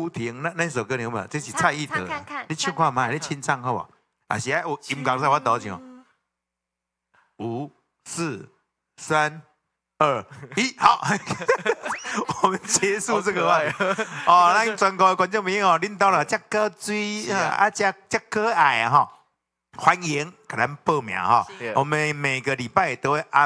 不停那首歌你有没有？这是蔡依德，你唱看嘛，你清唱好不好？啊，是啊，有音乐在我倒唱。5、4、3、2、1，好，我们结束这个话。哦，咱全国的观众朋友，恁到了这个水啊，这可爱哈，欢迎给咱报名哈。我们每个礼拜都会安